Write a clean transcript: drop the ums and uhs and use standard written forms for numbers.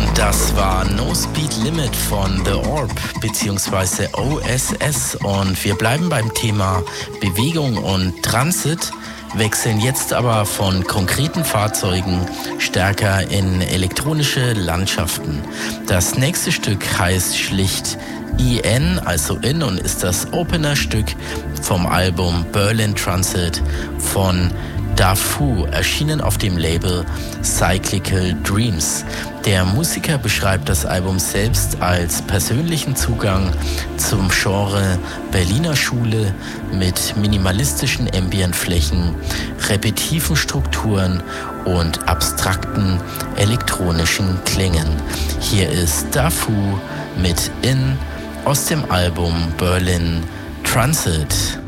Und das war No Speed Limit von The Orb bzw. OSS. Und wir bleiben beim Thema Bewegung und Transit, wechseln jetzt aber von konkreten Fahrzeugen stärker in elektronische Landschaften. Das nächste Stück heißt schlicht IN, also In, und ist das Opener-Stück vom Album Berlin Transit von Dafu, erschienen auf dem Label Cyclical Dreams. Der Musiker beschreibt das Album selbst als persönlichen Zugang zum Genre Berliner Schule mit minimalistischen Ambientflächen, repetitiven Strukturen und abstrakten elektronischen Klängen. Hier ist Dafu mit In aus dem Album Berlin Transit.